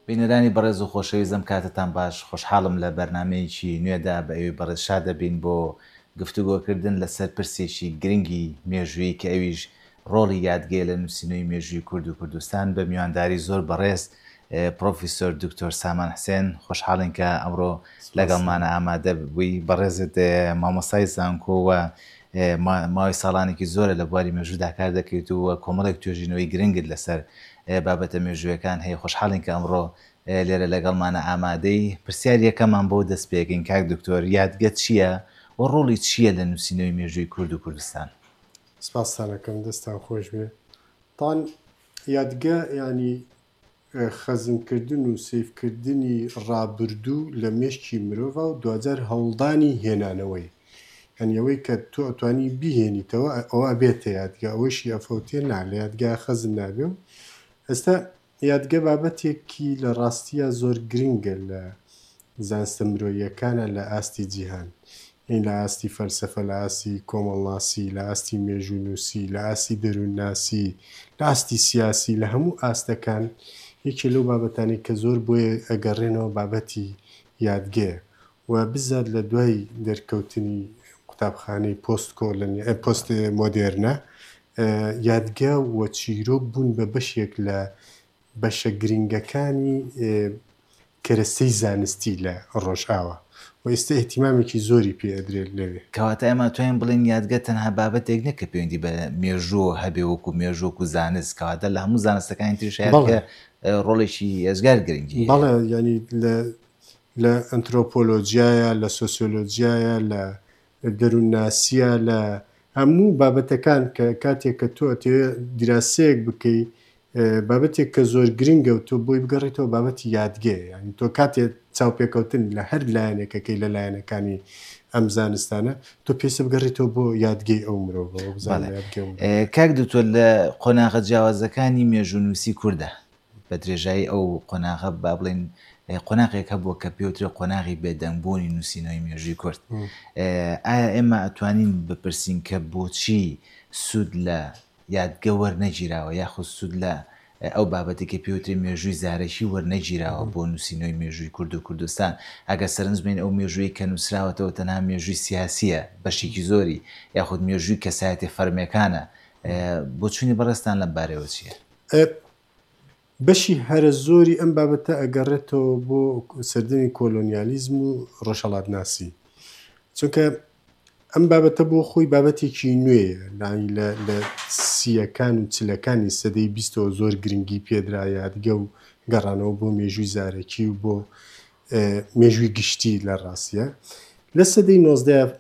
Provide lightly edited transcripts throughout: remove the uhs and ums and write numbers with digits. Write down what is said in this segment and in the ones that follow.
بینەرانی بەڕێز و خۆشەویستم کاتتان باش خۆشحاڵم لە بەرنمەیەکی نوێدا بە ئەوی بەڕێزشا دەبین بۆ گفتوگۆکردن لەسەر پرسێکی گرنگی مێژووی کە ئەویش ڕۆڵی یادگێ لە نووسینەوەی مێژووی کورد و کوردستان بە میوانداری زۆر بەڕێز پرۆفیسۆر دکتۆر سامان حسێن خوشحاڵین کە ئەمڕۆ لەگەڵمانە ئامادە بووی بەڕێزت مامۆستای زانکۆوە ماوەی ساڵانێکی زۆرە لە بواری مێژوودا کار دەکەیت و کۆمەڵێک توێژینەوەی گرنگت لەسەر بابەتە مێژوویەکان هەیە خوشحاڵین کە ئەمڕۆ لێرە لەگەڵمانە ئامادەی پرسیار یەکەمان بۆ دەست پێکەین کاک دکتۆر یادگە چییە و ڕۆڵی چییە لە نووسینەوەی مێژووی کورد و کوردستان؟ سپاسانەکەم دەستان خۆش بێ تان یادگە ینی خەزمکردن و سیفکردنی ڕابردوو لە مێشکی مرۆڤ و دوجار هەوڵدانی هێنانەوەی هەنیەوەی کە تۆ ئەتوانی بیهێنیتەوە ئەوە بێتە یادگە ئەوەشی ئەفەوتێ نا لە یادگا خەزم نابێ و ئێستا یادگە بابەتێکی لە ڕاستیە زۆر گرنگە لە زانستە مرۆییەکانە لە ئاستی جیهان لە ئاستی فەلسەفە لە ئاستی کۆمەڵناسی لە ئاستی مێژوونووسی لە ئاستی دەروونناسی لە ئاستی سیاسی لە هەموو ئاستەکان یەکێ لەو بابەتانی کە زۆر بۆیە ئەگەڕێنەوە بابەتی یادگەیە و بزات لە دوای دەرکەوتنی قوتابخانەی پۆست مۆدێرنە یادگە وە چیرۆک بوون بە بەشێک لە بەشە گرنگەکانی کەرەستەی زانستی لە ڕۆژئاوە و ئێستا احتیمامێکی زۆری پێ ئەدرێت لەوێ کەواتە ئێمە توانین بڵێن یادگە تەنها بابەتێک نەکە پەیوەندی بە مێژووە هەبێ وەکو مێژووک و زانست کەواتە لە هەموو زانستەکانی تریش یادگە ڕۆڵێکی ئێزگار گرنگی بەڵێ ینی لە ئەنترۆپۆلۆجیایە لە سۆسیۆلۆجیایە لە دەروونناسیە لە هەموو بابەتەکان کە کاتێک کە تۆ دیراسەیەک بکەی بابەتێک کە زۆر گرنگە و تۆ بۆی بگەڕێتەوە بابەتی یادگەیە ینی تۆ کاتێک چاوپێکەوتن لە هەر لایەنێکەکەی لە لایەنەکانی ئەم زانستانە تۆ پێسە بگەڕێتەوە بۆ یادگەی ئەو مرۆڤەوە کاک دکتۆر لە قۆناغە جیاوازەکانی مێژوونووسی کووردە بە درێژایی ئەو قۆناغە با بڵێن قۆناغێک هەبووە کە پێوترێ قۆناغی بێدەنگبوونی نووسینەوەی مێژووی کورد ئایا ئێمە ئەتوانین بپرسین کە بۆچی سوود لە یادگە وەرنەگیراوە یاخود سوود لە ئەو بابەتێکی پێوتری مێژووی زارەکی وەرنەگیراوە بۆ نووسینەوەی مێژووی کورد و کوردستان ئەگە سەرنج بین ئەو مێژووی کە نووسراوەتەوە تەنها مێژووی سیاسیە بەشێکی زۆری یاخود مێژووی کەسایەتی فەرمیەکانە بۆ چوونی بەڕێستان لەم بارەوە چییە؟ بەشی هەرە زۆری ئەم بابەتە ئەگەڕێتەوە بۆ سەردەمی کۆلۆنیالیزم و ڕۆژهەڵاتناسی چونکە ئەم بابەتە بۆ خۆی بابەتێکی نوێیە لە سیەکان و چلەکانی سەدەی بیستەوە زۆر گرنگی پێدرا یادگە و گەڕانەوە بۆ مێژووی زارەکی و بۆ مێژووی گشتی لە ڕاستیە لە سەدەی 19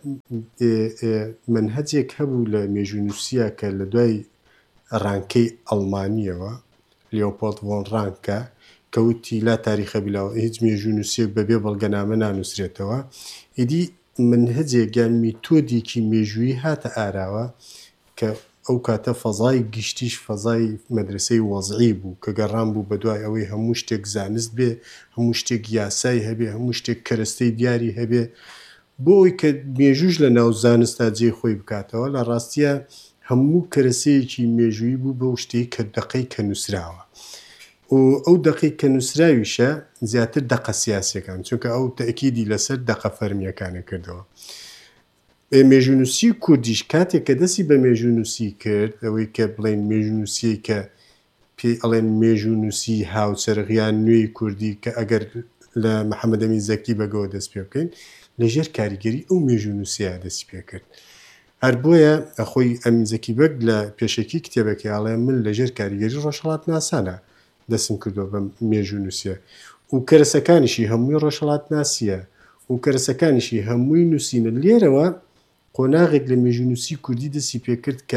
منهەجێک هەبوو لە مێژوونووسیە کە لە دوای ڕانکەی ئەڵمانیەوە لیۆپۆڵد ڤۆن ڕانکە کەوتی لا تاریخە بیلاوە هیچ مێژوونووسیەک بەبێ بەڵگەنامە نانووسرێتەوە ئیدی منهەجێک یان میتۆدێکی مێژووی هاتە ئاراوە کە ئەو کاتە فەزای گشتیش فەزای مەدرسەی وەزعی بوو کە گەڕان بوو بە دوای ئەوەی هەموو شتێک زانست بێ هەموو شتێک یاسای هەبێ هەموو شتێک کەرەستەی دیاری هەبێ بۆ ئەوی کە مێژووش لە ناو زانستا جێ خۆی بکاتەوە لە ڕاستیە هەموو کەرەسەیەکی مێژووی بوو بە شتەی کە دقەی کە نووسراوە و ئەو دقی کە نووسراویشە زیاتر دقە سیاسەکان چونکە ئەو تەکیدی لەسەر دقە فەرمیەکانە کردەوە مێژوونووسی کوردیش کاتێک کە دەستی بە مێژوونووسی کرد ئەوەی کە بڵێن مێژوونووسی کە پێی ئەڵێن مێژوونووسی هاوچەرخیان نوێی کوردی کە ئەگەر لە محەممەد ئەمین زەکی بەگەوە دەست پێ بکەین لەژێر کاریگەری ئەو مێژوونووسیە دەستی پێ کرد هەر بۆیە ئەخۆی ئەمین زەکی بەگ لە پێشەکی کتێبەکە ئاڵێ من لەژێر کاریگەری ڕۆژهەڵاتناسانە دەستم کردو بە مێژوونووسیە و کەرەسەکانیشی هەمووی ڕۆژهەڵاتناسیە و کەرەسەکانیشی هەمووی نووسینە لێرەوە قۆناغێک لە مێژوونووسی کوردی دەستی پێکرد کە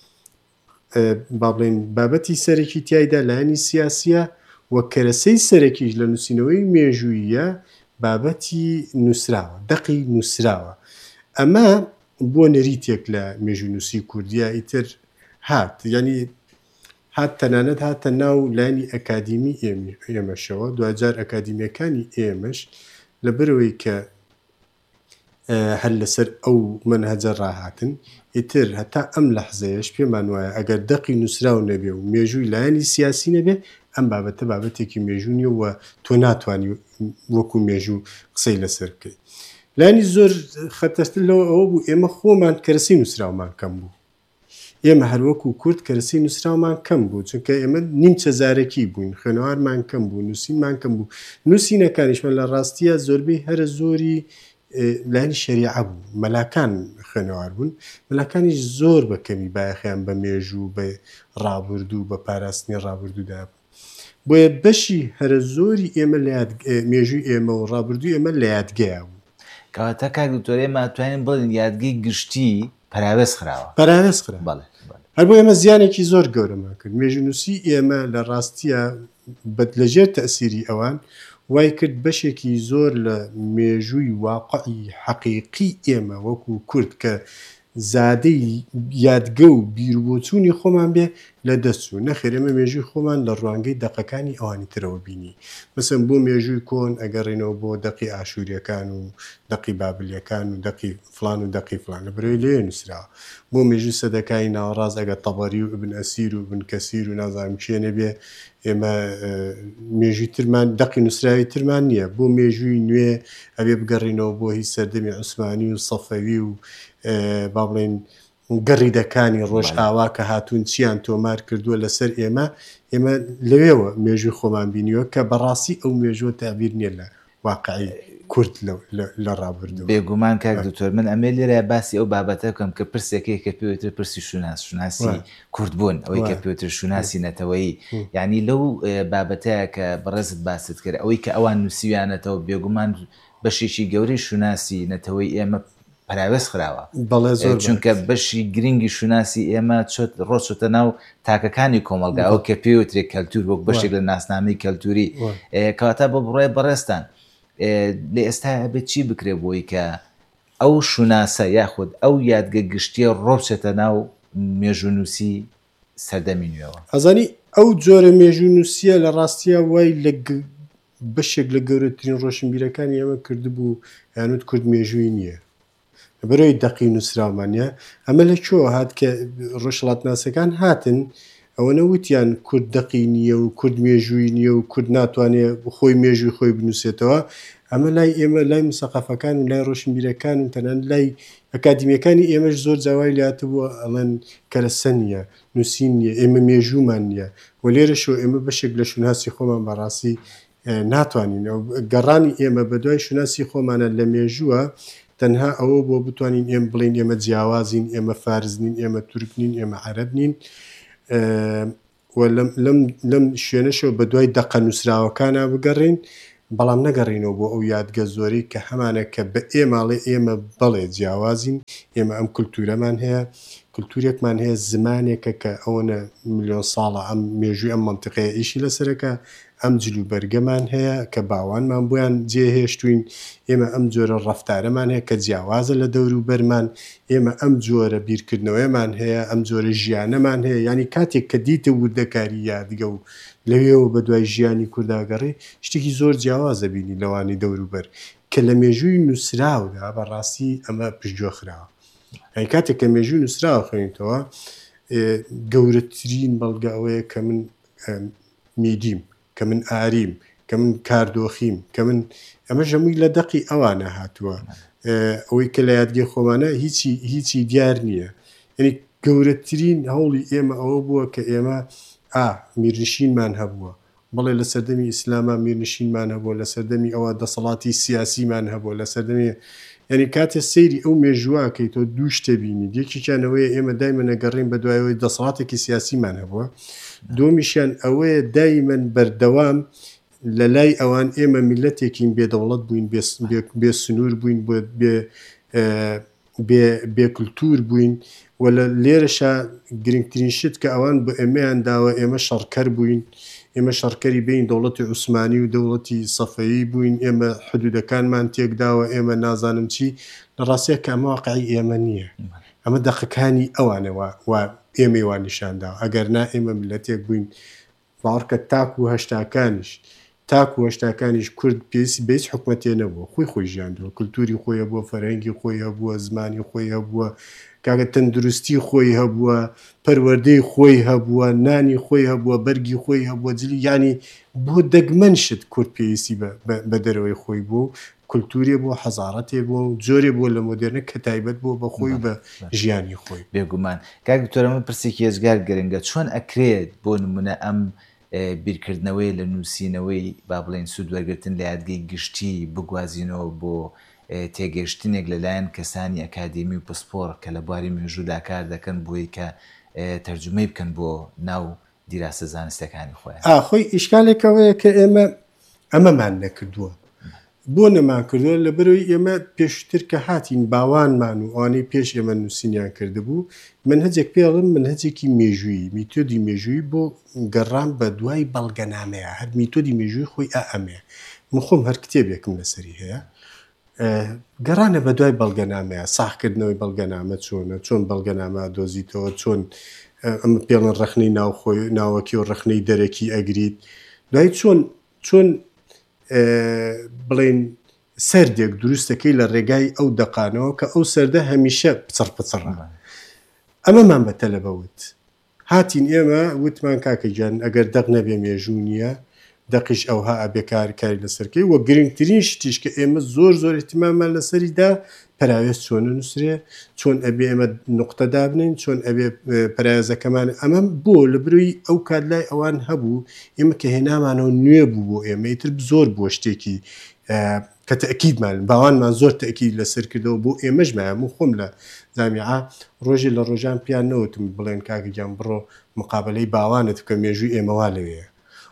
با بڵێن بابەتی سەرەکی تایدا لایەنی سیاسیە و کەرەسەی سەرەکیش لە نووسینەوەی مێژوویە بابەتی نووسراوە دقی نووسراوە ئەمە بۆ نەریتێک لە مێژوونووسی کوردیە ئیتر هات ینی هات تەنانەت هاتە ناو لانی ئەکادیمی ئێمەشەوە دوجار ئەکادیمیەکانی ئێمەش لەبەرەوەی کە هەر لەسەر ئەو منهەجە ڕاهاتن ئیتر هەتا ئەم لەحزەیەش پێمان وایە ئەگەر دەقی نووسراو نەبێ و مێژووی لایەنی سیاسی نەبێ ئەم بابەتە بابەتێکی مێژوو و تۆ ناتوانانی وەکو مێژوو قسەی لەسەر بکەیت. لانی زۆر خەتەرتر لەوە ئەوە بوو ئێمە خۆمان کەرەسی نووسراومان کەم بوو. ئێمە هەروەکو کورد کەرەسی نووسراومان کەم بوو، چونکە ئێمە نیمچە زارەکی بووین، خوێنەوارمان کەم بوو، نووسینمان کەم بوو. نووسینەکانیشمان لە ڕاستیە زۆربەی هەرە زۆری لانی شەریعە بوو، مەلاکان خوێنەوار بوون، مەلاکانیش زۆر بەکەمی بایەخیان بە مێژوو بە ڕابردوو بە پاراستنی ڕابردوودا بوو. بۆیە بەشی هەرە زۆری ئێمە مێژووی ئێمە و ڕابردووی ئێمە لە یادگەیە بوو. کەواتە کاک دکتۆر ئێمە توانین بڵین یادگەی گشتی پەراوێز خراوە. پەراوێز خرا. هەر بۆ ئێمە زیانێکی زۆر گەورەمان کرد. مێژوونووسی ئێمە لە ڕاستیە لەژێر تەئسیری ئەوان وای کرد بەشێکی زۆر لە مێژووی واقعی حەقیقی ئێمە وەکو کورد کە زادەی یادگە و بیربۆچوونی خۆمان بێ لە دەستچوو. نەخێر ئێمە مێژووی خۆمان لە ڕوانگەی دەقەکانی ئەوانی ترەوە بینی. مەسەڵەن بۆ مێژووی کۆن ئەگەڕێنەوە بۆ دەقی ئاشووریەکان و دەقی بابلیەکان و دەقی فلان و دەقی فلان لە بەرەوەی لێ نووسراوە. بۆ مێژووی سەدەکانی ناوەڕاست ئەگە تەبەری و ئیبن ئەسیر و ئیبن کەسیر و نازانم کێنە بێ ئێمە مێژووی ترمان دەقی نووسراوی ترمان نییە. بۆ مێژووی نوێ ئەبێ بگەڕینەوە بۆ هیچ سەردەمی عوسمانی و سەفەوی و با بڵێن گەڕیدەکانی ڕۆژ ئاوا کە هاتوون چیان تۆمار کردووە لەسەر ئێمە لەوێوە مێژووی خۆمان بینیوە کە بەڕاستی ئەو مێژووە تابیر نییە لە واقعی کورد لە ڕابردووە. بێگومان کاک دکتۆر من ئەمێ لێرە باسی ئەو بابەتە بکەم کە پرسێکی کە پێوتر پرسی شوناسی کوردبوون ئەوەی کە پێوتر شوناسی نەتەوەیی یعنی لەو بابەتەیە کە بەڕێزت باست کرد ئەوەی کە ئەوان نووسیویانەتەوە بێگومان بەشێکی گەورەی شوناسی نەتەوەی ئێمە پەراوێز خراوە. چونکە بەشی گرنگی شوناسی ئێمە ڕۆچۆتە ناو تاکەکانی کۆمەلگا ئەو کە پێوترێک کەلتور وەک بەشێک لە ناسنامەی کەلتوری. کەواتە بۆ بڕێ بەڕێستان لە ئێستا ئەبێت چی بکرێ بۆی کە ئەو شوناسە یاخود ئەو یادگە گشتیە ڕۆبچێتە ناو مێژوونووسی سەردەمی نوێەوە. ئەزانی ئەو جۆرە مێژوونووسیە لە ڕاستیە وای لە بەشێک لە گەورەترین ڕۆشنبیرەکانی ئێمە کردبوو یانوت کورد مێژووی نییە. بەرەوەی دەقی نووسراومانە ئەمە لە چۆ هات کە ڕۆژهەڵاتناسەکان هاتن ئەوە نەوتیان کورد دەقی نییە و کورد مێژووی نییە و کورد ناتوانێت خۆی مێژووی خۆی بنووسێتەوە. ئەمە لای ئێمە لای مسەقەفەکان و لای ڕۆشنبیرەکان و تەنان لای ئەکادیمیەکانی ئێمەش زۆر جاوای لاتبووە ئەڵەن کەرەسە نییە نووسین نییە ئێمە مێژوومان نییە و لێرەشەوە ئێمە بەشێک لە شوناسی خۆمان بەڕاستی ناتوانین. گەڕانی ئێمە بە دوای شوناسی خۆمانە لە مێژووە تەنها ئەوە بۆ بتوانین ئێمە بڵین ئێمە جیاوازین، ئێمە فارزنین، ئێمە تورکنین، ئێمە عەرەب نین. لەم شوێنەشەوە بە دوای دەقە نووسراوەکانە بگەڕین بەڵام نەگەڕینەوە بۆ ئەو یادگە زۆری کە هەمانە کە بە ئێماڵێ ئێمە بەڵێ جیاوازین، ئێمە ئەم کولتورەمان هەیە، کولتورێکمان هەیە، زمانێکە کە ئەوەنە میلیۆن ساڵە ئەم مێژووی ئەم مەنتیقەیە ئیشی لەسەرەکە، ئەم جلوبەرگەمان هەیە کە باوانمان بۆیان جێهێشتوین، ئێمە ئەم جۆرە ڕەفتارەمان هەیە کە جیاوازە لە دەور و بەرمان، ئێمە ئەم جۆرە بیرکردنەوەیمان هەیە، ئەم جۆرە ژیانەمان هەیە. ینی کاتێک کە دیتە وردەکاری یادگە و لەوێەوە بە دوای ژیانی کورداگەڕی شتێکی زۆر جیاوازە بینی لەوانی دەور و بەر کە لە مێژووی نووسراودا بەڕاستی ئەمە پشتگوێ خراوە. ئەی کاتێک کە مێژووی نووسراوە خوێنیتەوە گەورەترین بەڵگە ئەوەیە کە من میدیم، کە من ئاریم، کە من کاردۆخیم، کە من ئەمە ژەمووی لە دەقی ئەوانە هاتووە. ئەوەی کە لە یادگەی خۆمانە هیچی دیار نییە. یعنی گەورەترین هەوڵی ئێمە ئەوە بووە کە ئێمە میرنشینمان هەبووە، بەڵێ لە سەردەمی ئیسلامە میرنشینمان هەبووە، لە سەردەمی ئەوە دەسەڵاتی سیاسیمان هەبووە، لە سەردەمی یعنی کاتێ سەیری ئەو مێژوواکەی تۆ دوو شتە بینی، یەکێکیانەوەیە ئێمە دایمەن نەگەڕین بە دوایەوەی دەسەڵاتێکی سیاسیمان هەبووە، دومیشیان ئەوەیە دایمەن بەردەوام لە لای ئەوان ئێمە میلەتێکین بێدەوڵەت بووین، بێ سنوور بووین، بێ کولتور بووین و لە لێرەشە گرنگترین شت کە ئەوان بە ئێمەیان داوە ئێمە شەڕکەر بووین، ئێمە شەڕکەری بین دەوڵەتی عوسمانی و دەوڵەتی سەفەوی بووین، ئێمە حدودەکانمان تێکداوە، ئێمە نازانم چی. لە ڕاستیە کە ئەمە واقعی ئێمە نییە، ئەمە دەقەکانی ئەوانەوە ئێمەی وان نیشانداوە. ئەگەر نا ئێمە میلەتێک بووین باوەڕکە تاک و هەشتاکانیش تاکو هەشتاکانیش کورد پێویستی بەهیچ حکومەتێ نەبووە خۆی ژیاندووە کولتوری خۆی هەبووە فەرهەنگی خۆی هەبووە زمانی خۆی هەبووە کاکە تەندروستی خۆی هەبووە پەروەردەی خۆی هەبووە نانی خۆی هەبووە بەرگی خۆی هەبووە جلی ینی بۆ دەگمەنشت کورد پێویستی بە دەرەوەی خۆی بوو کولتورێ بۆ حەزارەتێ بووە و جۆرێ بۆ لە مۆدرنە کە تایبەت بۆ بە خۆی بە ژیانی خۆی بێگومان کاک دکتۆرەمە پرسێکی ێزگار گرنگە چۆن ئەکرێت بۆ نمونە ئەم بیرکردنەوەی لە نووسینەوەی با بڵێن سوود وەرگرتن لە یادگەی گشتی بگوازینەوە بۆ تێگەشتنێک لەلایەن کەسانی ئەکادمی و پسپۆر کە لە بواری مێژوودا کار دەکەن بۆی کە تەرجمەی بکەن بۆ ناو دیراسە زانستەکانی خۆیان خۆی ئیشکالێکەوەیە کە ئەمەمان نەکردووە بۆ نەمان کردووە لە بەرەوەی ئێمە پێشتر کە هاتین باوانمان و ئەوانەی پێش ئێمە نووسینیان کردبوو منهەجێک پێڵم منهەجێکی مێژووی میتۆدی مێژووی بۆ گەڕان بە دوای بەڵگەنامەیە هەر میتۆدی مێژووی خۆی ئەمێ من خۆم هەر کتێبێکم لەسەری هەیە گەڕانە بە دوای بەڵگەنامەیە ساحکردنەوەی بەڵگەنامە چۆن بەڵگەنامە دۆزیتەوە چۆن ئەمە پێڵن ڕەخنەی ناوخۆی ناوەکی و ڕەخنەی دەرەکی ئەگریت دوای چۆن بڵێن سەردێک دروستەکەی لە ڕێگای ئەو دەقانەوە کە ئەو سەردە هەمیشە پچڕ ئەمەمان بەتەلەبەوت هاتین ئێمە وتمان کاکەگیان ئەگەر دەق نەبێ مێژوو نییە دەقیش ئەوها ئەبێ کاری لەسەرکەی وە گرنگترین شتیش کە ئێمە زۆر احتیمامان لەسەریدا پەراوێز چۆن نووسرێ چۆن ئەبێ ئێمە نقطەدا بنین چۆن ئەبێ پەرایەزەکەمان ئەمە بۆ لە بروی ئەو کاتلای ئەوان هەبوو ئێمە کە هێنامانەوە نوێ بوو بۆ ئێمە ئیتر زۆر بۆ شتێکی کە تەکیدمان باوانمان زۆر تەکید لەسەر کردەوە بۆ ئێمەژمایە و خۆم لە زامیعە ڕۆژی لە ڕۆژان پیان نەوتم بڵێن کاکەگیان بڕۆ مقابلەی باوانت کە مێژووی ئێمەوا لەوەیە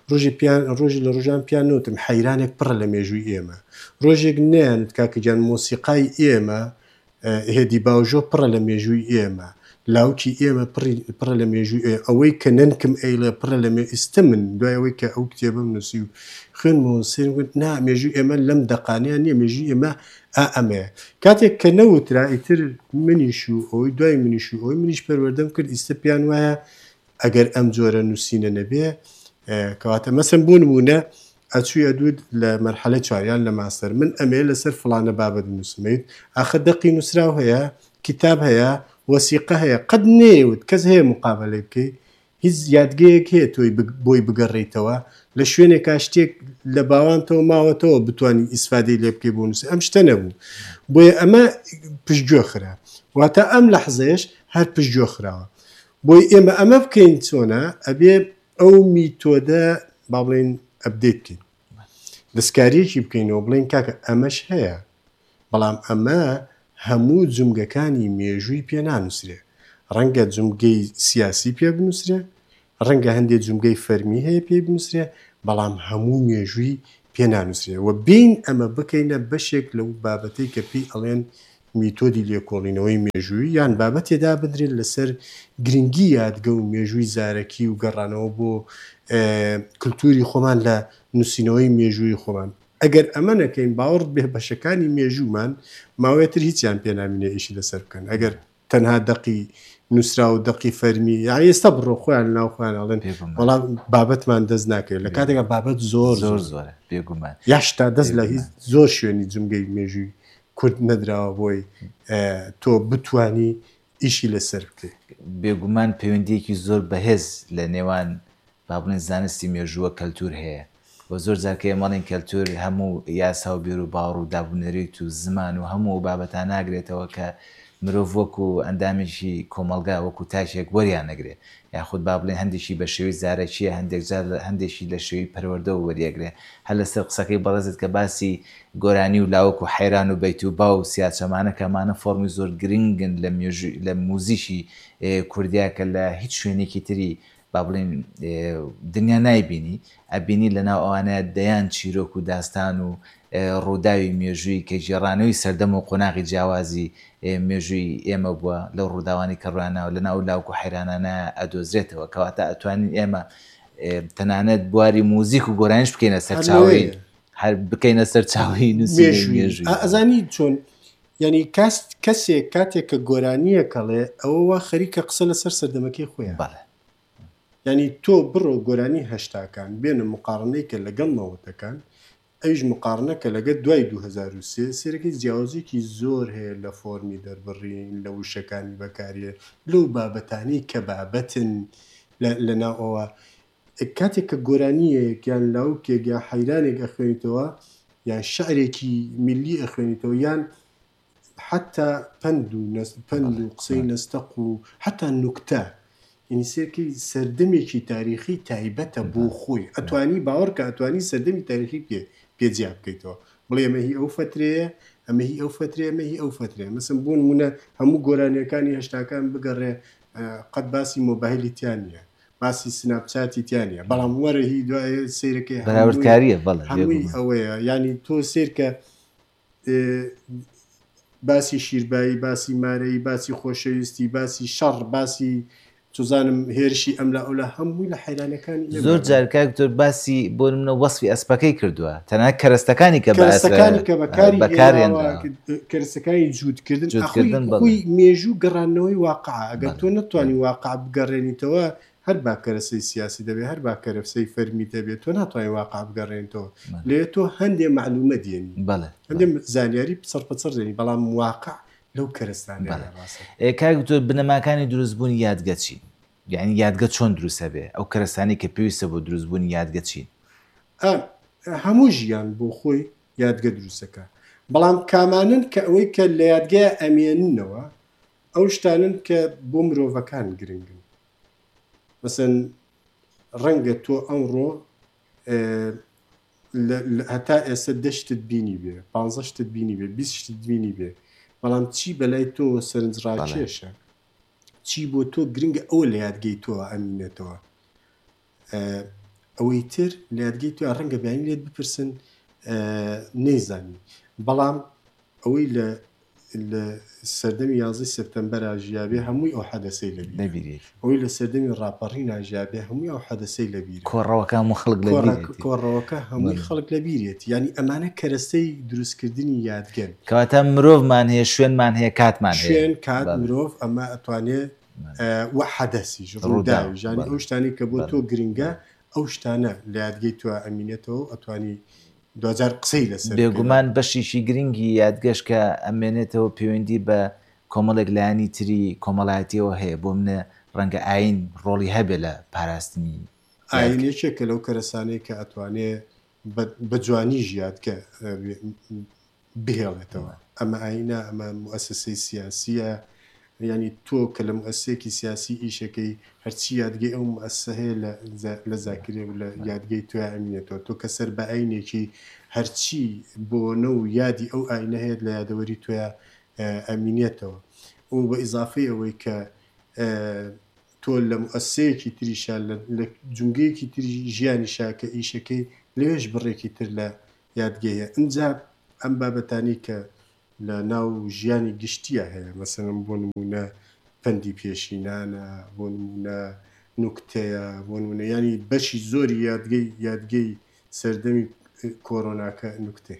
ڕۆژی لە ڕۆژان پیان نوتم حەیرانێک پڕە لە مێژووی ئێمە ڕۆژێک نیانت کاکەگیان مۆسیقای ئێمە هێدی باوژۆ پڕە لە مێژووی ئێمە لاوکی ئێمە پڕە لە مێژووی ئەوەی کە ننکم ئەیلە پڕە لە ئێستا من دوای ئەوەی کە ئەو کتێبم نووسی و خوێنمەوە سێنگوت نا مێژووی ئێمە لەم دەقانیان نییە مێژووی ئێمە ئەمەیە کاتێک کە نەوترا ئیتر منیش و ئەوەی دوای منیش و ئەوەی منیش پەروەردەم کرد ئیستا پیان وایە ئەگەر ئەم جۆرە نووسینە نەبێ کەواتە مەسەن بوو نمونە ئەچوویە دوود لە مەرحەلە چواریان لە ماستەر من ئەمێ لەسەر فڵانە بابەت نووسمەیت ئاخە دەقی نووسراو هەیە کتاب هەیە وەسیقە هەیە قەت نێوت کەس هەیە مقابلەی بکەی هیچ یادگەیەک هەیە تۆی بۆی بگەڕێیتەوە لە شوێنێکا شتێک لە باوانتەوە ماوەتەوە بتوانانی ئیسفادەی لێ بکەی بۆ نووسی ئەم شتە نەبوو بۆیە ئەمە پشتگوێ خرا واتە ئەم لەحزەیەش هەر پشتگوێ خراوە بۆی ئێمە ئەمە بکەین چۆنە ئەبێ ئەو میتۆدە با بڵێن ئەبدێت بکەین دەستکاریەکی بکەینەوە بڵێن کاکە ئەمەش هەیە بەڵام ئەمە هەموو جومگەکانی مێژووی پێ نانووسرێ ڕەنگە جومگەی سیاسی پێ بنووسرێ ڕەنگە هەندێک جومگەی فەرمی هەیە پێ بنووسرێ بەڵام هەموو مێژووی پێ نانووسرێ و بین ئەمە بکەینە بەشێک لەو بابەتەی کە پێی ئەڵێن میتۆدی لێکۆڵینەوەی مێژووی یان بابەتێدا بدرێت لەسەر گرنگی یادگە و مێژووی زارەکی و گەڕانەوە بۆ کولتوری خۆمان لە نووسینەوەی مێژووی خۆمان ئەگەر ئەمە نەکەین باوەڕ بێ بەشەکانی مێژوومان ماوەیەتر هیچیان پێنامینە ئیشی لەسەر بکەن ئەگەر تەنها دەقی نووسرا و دەقی فەرمی یا ئێستا بڕۆ خۆیان ناو خۆیان ئەڵێن وەڵام بابەتمان دەست ناکرێت لە کاتێکە بابەت زۆر زۆرە بێگومان یاشتا دەست لە هیچ زۆر شوێنی جومگەی مێژووی کورد نەدراوە بۆی تۆ بتانی ئیشی لەسەر بکەیت بێگومان پەیوەندیەکی زۆر بەهێز لە نێوان با بڵێن زانستی مێژووە کەلتور هەیە بۆ زۆر جارکە مەڵین کەلتور هەموو یاسا و بیر و باوەڕ و دابوونەریت و زمان و هەموو بابەتان ناگرێتەوە کە مرۆڤ وەکو ئەندامێکی کۆمەلگا وەکو تاشێک وەریان نەگرێت یاخود با بڵێن هەندێکی بە شێوەی زارەکیە هەندێکی لە شێوەی پەروەردە و وەریەگرێ هەر لەسەر قسەکەی بەڕێزت کە باسی گۆرانی و لاوەک و حەیران و بەیت و با و سیاچەمانە کەمانە فۆرمی زۆر گرنگن لە موزیشی کوردیا کە لە هیچ شوێنێکی تری با بڵێن دنیا نایبینی ئەبینی لەناو ئەوانەیە دەیان چیرۆک و داستان و ڕووداوی مێژووی کە ژێڕانەوەی سەردەم و قۆناغی جیاوازی مێژووی ئێمە بووە لەو ڕووداوانی کەڕوانەوە لەناو لاوک و حەیرانانە ئەدۆزرێتەوە کەواتە ئەتوانین ئێمە تەنانەت بواری موزیک و گۆرانیش بکەینە سەرچاوی هەر بکەینە سەرچاوی مێژووی ئەزانی چۆن ینی کەسێک کاتێک کە گۆرانیە کەڵێ ئەوە خەریکە قسە لەسەر سەردەمەکەی خۆیان ینی تۆ بڕۆ گۆرانی هەشتاکان بێنە مقارنەیکە لەگەڵ نەوەتەکان ئەویش مقارنەکە لەگە دوای 2023 سێرەکەی جیاوازێکی زۆر هەیە لە فۆرمی دەربڕین لە وشەکانی بەکارێ لەو بابەتانەی کە بابەتن لە ناوەوە کاتێک کە گۆرانیەک یان لاوکێک یا حەیرانێک ئەخوێنیتەوە یان شعرێکی میلی ئەخوێنیتەوە یان حتا پند و قسەی نەستەق و حتا نوکتە ینی سێرکەی سەردەمێکی تاریخی تایبەتە بۆ خۆی ئەتوانی باوەڕکە ئەتوانی سەردەمی تاریخی پێجیا بکەیتەوە بڵێ ئەمە هی ئەو فترەیە ئەمە هی ئەو فترێ ئەمە هی ئەو فترێ مەسم بۆ نمونە هەموو گۆرانیەکانی هەشتاکان بگەڕێ قەت باسی مۆبایلی تیان نیە باسی سناپچاتی تیان نیە بەڵام وەرە هی دوای سیرەکەی بەراوردکاریە هەمووی ئەوەیە ینی تۆ سێرکە باسی شیربایی باسی مارەی باسی خۆشەویستی باسی شەڕ باسی توزانم هێرشی ئەملا ئەولا هەمووی لە حەیرانەکانی زۆر جارکاکتۆر باسی بۆ منە وەسفی ئەسپەکەی کردووە تەنها کەرەستەکانی کە بەکارێن کەرەستەکانی جوودکردن خۆی مێژوو گەڕانەوەی واقع ئەگەر تۆ نەتوانی واقع بگەڕێنیتەوە هەر با کەرەسەی سیاسی دەبێت هەر با کەرەسەی فەرمی دەبێت تۆ ناتوانانی واقع بگەڕێنیتەوە لێ تۆ هەندێ معلومە دێنی هەندێ زانیاری پچڕ دێنی بەڵام واقع لەو کەرەستانە کاکتۆر بنەماکانی دروستبوونی یادگە چین یعنی یادگە چۆن دروستە بێ ئەو کەرەستانی کە پێویستە بۆ دروستبوونی یادگە چین هەموو ژیان بۆ خۆی یادگە دروستەکە بەڵام کامانن کە ئەوەی کە لە یادگە ئەمێننەوە ئەو شتانن کە بۆ مرۆڤەکان گرنگن مەسەن ڕەنگە تۆ ئەمڕۆ هەتا ئێستا 10 شتت بینی بێ 15 شتت بینی بێ 20 شتت بینی بێ بەڵام چی بەلای تۆ سەرنجڕاکێشە چی بۆ تۆ گرنگە ئەوە لە یادگەی تۆوە ئەمینێتەوە ئەوەی تر لە یادگەی تۆ ڕەنگە بیانی لێت بپرسن نەیزانی بەڵام ئەوەی لە سەردەمی 11 سپتەمبەر ژیابێ هەمووی ئەو حەدەسەی لەبیری ئەوەی لە سەردەمی ڕاپەڕی ناژیابێ هەمووی ئەو حەدەسەی لەبیری کۆڕەوەکان و خەڵک کۆڕەوەکە هەمووی خەڵک لەبیرێت ینی ئەمانە کەرەستەی دروستکردنی یادگەن کەواتە مرۆڤمان هەیە شوێنمان هەیە کاتمان شوێن کات مرۆڤ ئەمە ئەتوانێت وە حەدەسیش ڕووداویژانی ئەو شتانی کە بۆ تۆ گرنگە ئەو شتانە لە یادگەی تۆ ئەمینێتەوە ئەتوانی 2000 قسەی لەسەر بێگومان بەشیشی گرنگی یادگەش کە ئەمێنێتەوە پەیوەندی بە کۆمەڵێک لایانی تری کۆمەڵایەتیەوە هەیە بۆ منە ڕەنگە ئاین ڕۆڵی هەبێ لە پاراستنی ئاینێکێکە لەو کەرەسانەی کە ئەتوانێت بە جوانی ژیادکە بهێڵێتەوە ئەمە ئاینە ئەمە موەسسەی سیاسیە ینی تۆ کە لە موەسسەیەکی سیاسی ئیشەکەی هەرچی یادگەی ئەو موەسسە هەیە لە زاکرێ و لە یادگەی تۆ ئەمینێتەوە تۆ کە سەر بە ئاینێکی هەرچی بۆ نە و یادی ئەو ئاینە هەیە لە یادەوەری تۆە ئەمینێتەوە و بە ئیزافەی ئەوەی کە تۆ لە موەسسەیەکی تریشە لە جونگەیەکی تری ژیانی شاکە ئیشەکەی لەوێش بڕێکی تر لە یادگەیە ئەمجا ئەم بابەتانی کە لە ناو ژیانی گشتیە هەیە مەسەڵەن بۆ نمونە پەندی پێشینانە بۆ نمونە نوکتەیە بۆ نمونە ینی بەشی زۆری یادگەی سەردەمی کۆڕۆناکە نوکتێ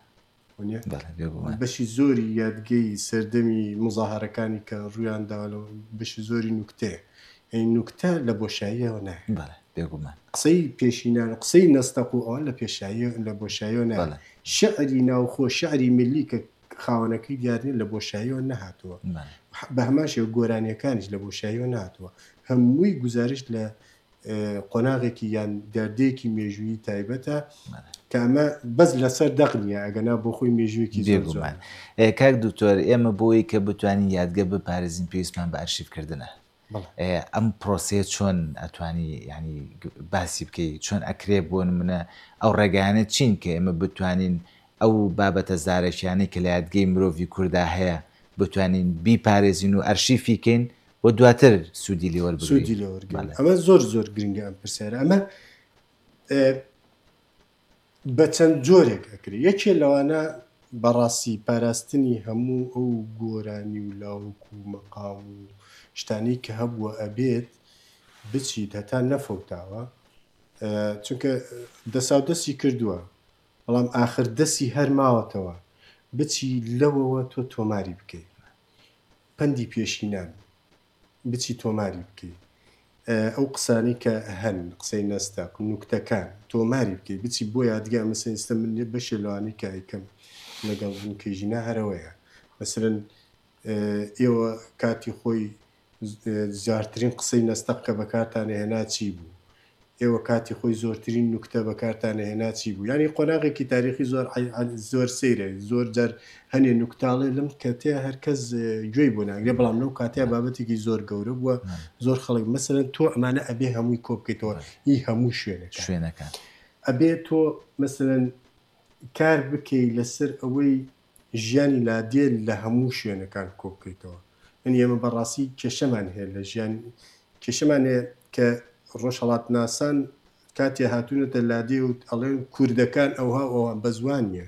بەشی زۆری یادگەی سەردەمی مزاهرەکانی کە ڕوویان داوە بەشی زۆری نوکتەیە نوکتە لە بۆشاییەوە نایە قسەی پێشینان قسەی نەستەق و ئەوە لە پێشایی لە بۆشاییەوە نایە شعری ناوخۆ شعری ملی کە خاوەنەکەی دیارنی لە بۆشاییەوە نەهاتووە بە هەماشێ گۆرانیەکانیش لە بۆشاییەوە نهاتووە هەمووی گزارش لە قۆناغێکی یان دەردەیەکی مێژووی تایبەتە کە ئەمە بەس لەسەر دەقنیە ئەگەنا بۆ خۆی مێژوویەکی زۆرمان کاک دکتۆر ئێمە بۆی کە بتوانین یادگە بپارێزین پێویستمان بە ئارشیڤکردنە ئەم پرۆسەیە چۆن ئەتوانی ینی باسی بکەیت چۆن ئەکرێ بۆ نمونە ئەو ڕێگانە چین کە ئێمە بتوانین ئەو بابەتە زارێکیانەی کە لە یادگەی مرۆڤی کووردا هەیە بتوانین بیپارێزین و ئەرشیفیکەین بۆ دواتر سوودی لێوەربگرین ئەمە زۆر گرنگە ئەم پرسیارە ئەمە بە چەند جۆرێک ئەکرێ یەکێ لەوانە بەڕاستی پاراستنی هەموو ئەو گۆرانی و لاوک و مەقام و شتانی کە هەبووە ئەبێت بچیت هەتا نەفەوتاوە چونکە دەساو دەستی کردووە بەڵام ئاخر دەستی هەر ماوەتەوە بچی لەوەوە تۆ تۆماری بکەیت پەندی پێشینان بچی تۆماری بکەیت ئەو قسانی کە هەن قسەی نەستەق نوکتەکان تۆماری بکەیت بچی بۆ یادگا مەسەن ئێستا من بەشێ لەوانەی کە ئەیکەم لەگەڵ بوونکەژینە هەرەوەیە مەسەرەن ئێوە کاتی خۆی زارترین قسەی نەستەق کە بەکارتانە هێنا چی بوو ئێوە کاتی خۆی زۆرترین نوکتە بەکارتانە هێنا چی بوو یعنی قۆناغێکی تاریخی زۆر سەیرە زۆر جار هەنێ نوکتاڵێ لەم کەتێ هەرکەس گوێی بۆ ناگرێ بەڵام لەو کاتەیە بابەتێکی زۆر گەورە بووە زۆر خەڵک مەسەرەن تۆ ئەمانە ئەبێ هەمووی کۆ بکەیتەوە هی هەموو شوێنەکان ئەبێ تۆ مەسەرەن کار بکەی لەسەر ئەوەی ژیانی لادێ لە هەموو شوێنەکان کۆ بکەیتەوە من ئێمە بەڕاستی کێشەمان هەیە لە ژیان کێشەمان هەیە کە ڕۆژهەڵات ناسان کاتێ هاتوونەتە لادێ و ئەڵێن کوردەکان ئەوها ئەوە بە زوان نیە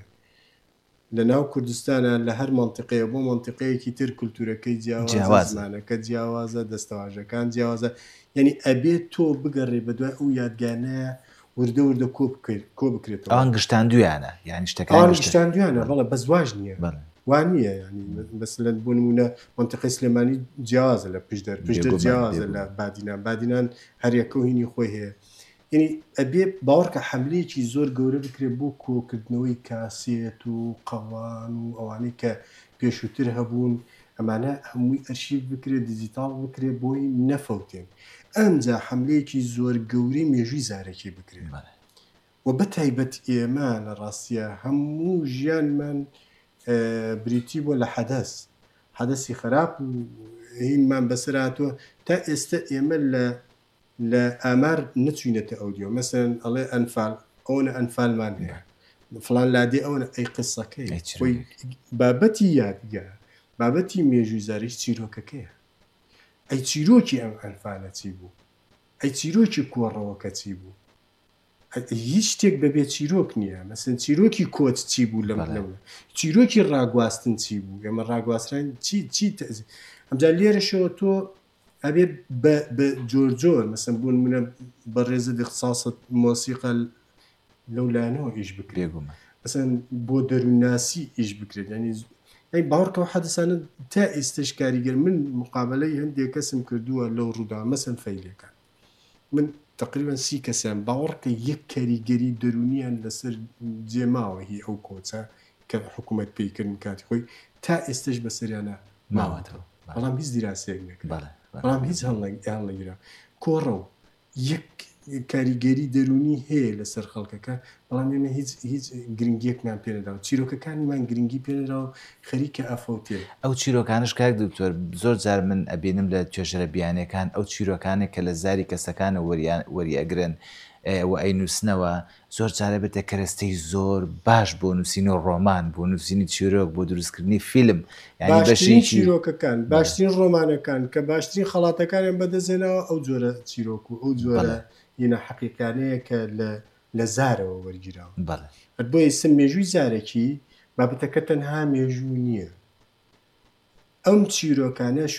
لە ناو کوردستانە لە هەر مەنتیقەیە بۆ مەنتیقەیەکی تر کولتورەکەی جیاواز زمانەکە جیاوازە دەستەواژەکان جیاوازە یعنی ئەبێت تۆ بگەڕێ بە دوای ئەو یادگانەیە وردە وردە کۆ بکرێتەوە ئەوان گشتاندویانە یعنی شتەکان گشتاندویانە بەڵێ بە زواژ نییە وان نییە ینی بەسلەن بۆ نمونە مەنتیقەی سلێمانی جیاوازە لە پشدەر جیاوازە لە بادینان هەریەکە و هینی خۆی هەیە یعنی ئەبێ باوەڕکە حەملەیەکی زۆر گەورە بکرێت بۆ کۆکردنەوەی کاسێت و قەوان و ئەوانەی کە پێشووتر هەبوون ئەمانە هەمووی ئەرشیف بکرێت دیجیتال بکرێت بۆی نەفەوتێن ئەمجا حەملەیەکی زۆر گەورەی مێژووی زارێکی بکرێت و بەتایبەت ئێمە لە ڕاستیە هەموو ژیانمان بریتی بۆ لە حەدەسی خراپ و هینمان بەسەر هاتووە تا ئێستا ئێمە لە ئامار نچوینەتە ئەودیۆ مەسەرەن ئەڵێ ئەنفال ئەوەنە ئەنفالمان هەیە فڵان لادێ ئەوەنە ئەی قسەکەی خۆی بابەتی یادگا بابەتی مێژووی زاریش چیرۆکەکەیە ئەی چیرۆکی ئەم ئەنفالە چی بوو ئەی چیرۆکی کۆڕەوەکە چی بوو هیچ شتێک بەبێت چیرۆک نییە مەسەن چیرۆکی کۆچ چی بوو لەم چیرۆکی ڕاگواستن چی بوو ئێمە ڕاگواستران چی ئەمجا لێرەشەوە تۆ ئەبێ بە جۆر مەسەن بۆ نمونە بە ڕێزە اختصاصت مۆسیقە لەو لایەنەوە ئیش بکرێت مەسەن بۆ دەرووناسی ئیش بکرێت ینی باوەڕکەوە حەدەسانە تا ئێستش کاریگەر من مقابلەی هەندێک کەسم کردووە لەو ڕوودا مەسەن فەیلەکان من تقریبا 30 کەسیان باوەڕکە یەک کاریگەری دەرونیان لەسەر جێماوە هی ئەو کۆچە کە حکوومەت پێیکردن کاتی خۆی تا ئێستش بەسەریانە ماوەتەوە بەڵام هیچ دیراسەیەک نەکرد بەڵام هیچ هەڵنەگیرا کۆڕە و یەک کاریگەری دەرونی هەیە لەسەر خەڵکەکە بەڵام ئێمە هیچ گرنگیەکمان پێنەداوە چیرۆکەکانمان گرنگی پێنەداوە خەریکە ئەفەوتێ ئەو چیرۆکانش کاک دکتۆر زۆر جار من ئەبینم لە توێژەرە بیانەکان ئەو چیرۆکانێک کە لە زاری کەسەکانە وەریەگرن و ئەینووسنەوە زۆر جارە بێتە کەرەستەی زۆر باش بۆ نووسینی ڕۆمان بۆ نووسینی چیرۆک بۆ دروستکردنی فیلم باشترین چیرۆکەکان باشترین ڕۆمانەکان کە باشترین خەڵاتەکانیان بەدەستێنەوە ئەو جۆرە چیرۆک و ئەو جۆرە هینە حەقیقانەیە کە لە زارەوە وەرگیراوە بۆیە سم مێژووی زارێکی بابەتەکە تەنها مێژوو نییە ئەم چیرۆکانەش